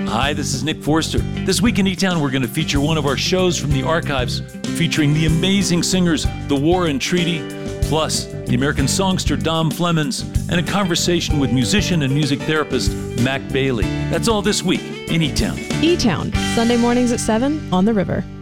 Hi, this is Nick Forster. This week in E-Town, we're going to feature one of our shows from the archives featuring the amazing singers The War and Treaty, plus the American songster Dom Flemons, and a conversation with musician and music therapist Mac Bailey. That's all this week in E-Town. E-Town, Sunday mornings at 7 on the River.